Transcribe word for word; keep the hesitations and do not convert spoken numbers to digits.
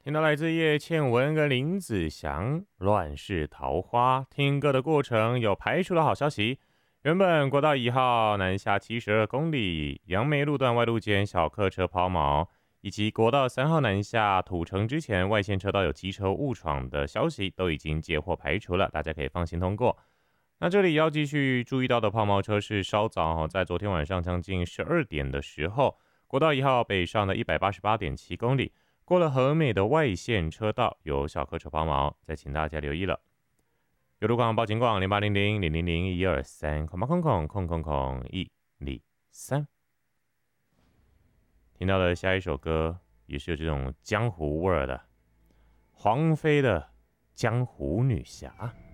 听到来自叶倩文跟林子祥《乱世桃花》，听歌的过程有排除的好消息。原本国道一号南下七十二公里，杨梅路段外路间小客车抛锚，以及国道三号南下土城之前外线车道有机车误闯的消息，都已经接获排除了，大家可以放心通过。那这里要继续注意到的抛锚车是稍早在昨天晚上将近十二点的时候，国道一号北上的 一百八十八点七公里。过了和美的外线车道，有小客车抛锚，再请大家留意了。有路况报警广零八零零零零零一二三空空空空空空一零三。听到的下一首歌也是有这种江湖味儿的，黄飞的《江湖女侠》。